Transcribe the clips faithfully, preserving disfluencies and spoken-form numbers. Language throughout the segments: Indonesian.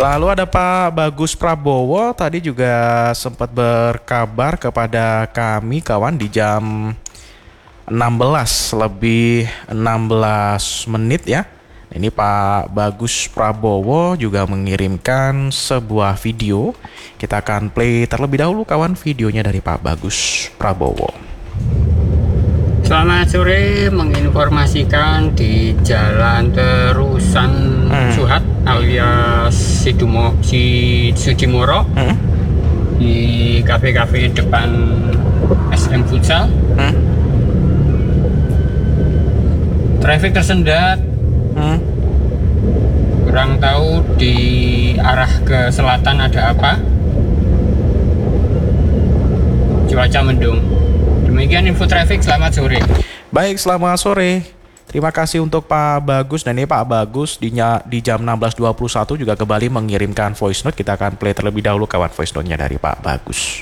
Lalu ada Pak Bagus Prabowo tadi juga sempat berkabar kepada kami kawan di jam enam belas lebih enam belas menit ya. Ini Pak Bagus Prabowo juga mengirimkan sebuah video. Kita akan play terlebih dahulu kawan videonya dari Pak Bagus Prabowo. Selamat sore, menginformasikan di Jalan Terusan hmm. Suhat alias Sidumo, si Sudimoro hmm. di kafe-kafe depan S M Futsal. Hmm. Traffic tersendat. Hmm. Kurang tahu di arah ke selatan ada apa. Cuaca mendung. Demikian info traffic, selamat sore. Baik, selamat sore. Terima kasih untuk Pak Bagus. Dan ini Pak Bagus di, di jam enam belas dua puluh satu juga kembali mengirimkan voice note. Kita akan play terlebih dahulu kawan voice note-nya dari Pak Bagus.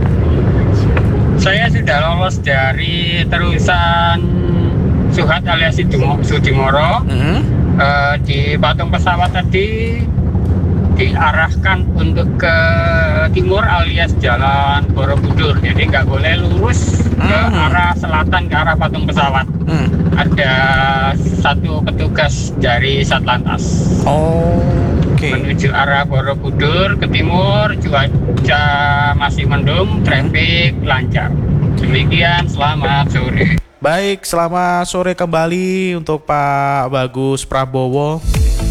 Saya sudah lolos dari terusan Suhat alias Sudimoro. Mm-hmm. uh, Di patung pesawat tadi diarahkan untuk ke timur alias Jalan Borobudur. Jadi nggak boleh lurus mm. ke arah selatan, ke arah patung pesawat. Mm. Ada satu petugas dari Satlantas. Oh, okay. Menuju arah Borobudur ke timur, cuaca masih mendung, traffic lancar. Demikian, selamat sore. Baik, selamat sore kembali untuk Pak Bagus Prabowo.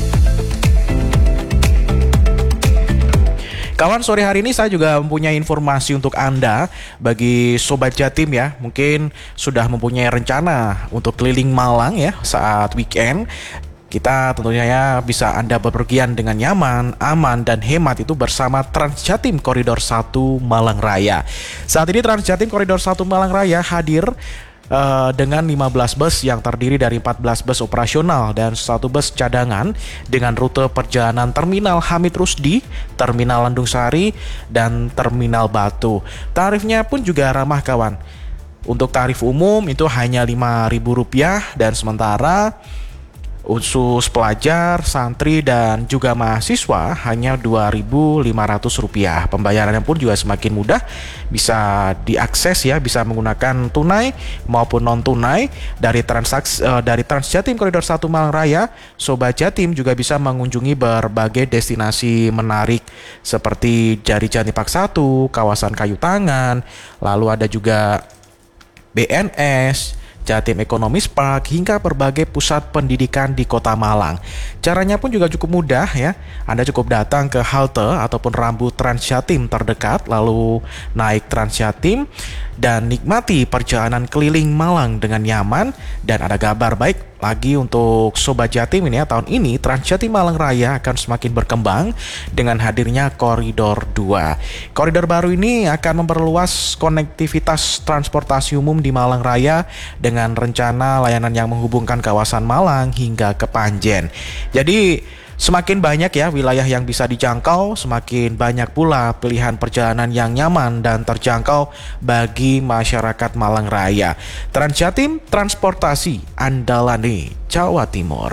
Kawan, sore hari ini saya juga mempunyai informasi untuk Anda bagi Sobat Jatim ya. Mungkin sudah mempunyai rencana untuk keliling Malang ya saat weekend. Kita tentunya ya bisa Anda bepergian dengan nyaman, aman, dan hemat itu bersama Transjatim Koridor satu Malang Raya. Saat ini Transjatim Koridor satu Malang Raya hadir Uh, dengan lima belas bus yang terdiri dari empat belas bus operasional dan satu bus cadangan dengan rute perjalanan Terminal Hamid Rusdi, Terminal Landung Sari, dan Terminal Batu. Tarifnya pun juga ramah kawan. Untuk tarif umum itu hanya lima ribu rupiah dan sementara khusus pelajar, santri, dan juga mahasiswa hanya dua ribu lima ratus rupiah. Pembayarannya pun juga semakin mudah, bisa diakses ya, bisa menggunakan tunai maupun non tunai dari transaksi uh, dari Transjatim Koridor satu Malang Raya. Sobat Jatim juga bisa mengunjungi berbagai destinasi menarik seperti Jari Janipak satu, kawasan Kayu Tangan, lalu ada juga B N S, Jatim Economies Park, hingga berbagai pusat pendidikan di Kota Malang. Caranya pun juga cukup mudah ya. Anda cukup datang ke halte ataupun rambu Transjatim terdekat, lalu naik Transjatim dan nikmati perjalanan keliling Malang dengan nyaman. Dan ada kabar baik lagi untuk Sobat Jatim ini ya, tahun ini Transjatim Malang Raya akan semakin berkembang dengan hadirnya Koridor dua. Koridor baru ini akan memperluas konektivitas transportasi umum di Malang Raya dengan rencana layanan yang menghubungkan kawasan Malang hingga ke Panjen. Jadi semakin banyak ya wilayah yang bisa dijangkau, semakin banyak pula pilihan perjalanan yang nyaman dan terjangkau bagi masyarakat Malang Raya. Transjatim, transportasi andalan di Jawa Timur.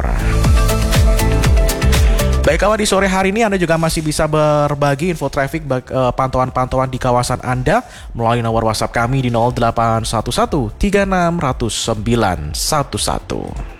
Baik kawan, di sore hari ini Anda juga masih bisa berbagi info traffic, pantauan-pantauan di kawasan Anda melalui nomor WhatsApp kami di nol delapan satu satu tiga enam nol nol sembilan satu satu.